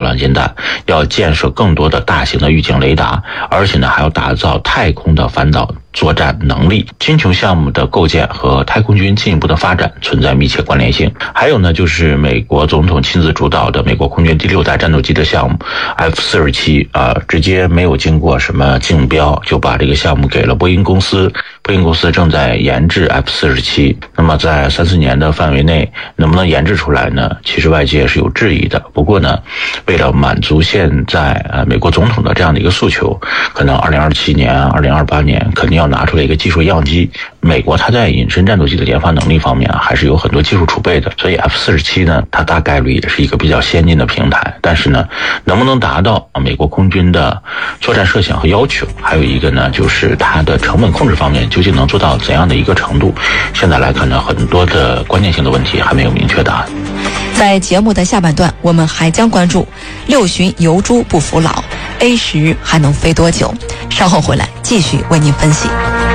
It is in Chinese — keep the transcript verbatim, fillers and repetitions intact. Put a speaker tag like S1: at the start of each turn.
S1: 量金弹，要建设更多的大型的预警雷达，而且呢还要打造太空的反导作战能力。金球项目的构建和太空军进一步的发展存在密切关联性。还有呢，就是美国总统亲自主导的美国空军第六代战斗机的项目 F 四十七 啊，直接没有经过什么竞标就把这个项目给了波音公司。波音公司正在研制 F 四十七，那么在三四年的范围内能不能研制出来呢？其实外界是有质疑的。不过呢，为了满足现在呃美国总统的这样的一个诉求，可能二零二七年、二零二八年肯定要拿出来一个技术样机。美国它在隐身战斗机的研发能力方面啊，还是有很多技术储备的，所以 F 四十七 呢，它大概率也是一个比较先进的平台。但是呢，能不能达到美国空军的作战设想和要求，还有一个呢，就是它的成本控制方面究竟能做到怎样的一个程度，现在来看呢，很多的关键性的问题还没有明确答案。
S2: 在节目的下半段，我们还将关注六旬疣猪不服老 A 十还能飞多久？稍后回来继续为您分析。